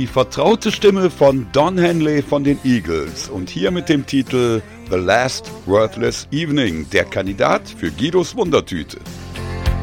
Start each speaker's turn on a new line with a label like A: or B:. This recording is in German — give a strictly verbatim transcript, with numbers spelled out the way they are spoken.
A: vertraute Stimme von Don Henley von den Eagles und hier mit dem Titel The Last Worthless Evening, der Kandidat für Guidos Wundertüte.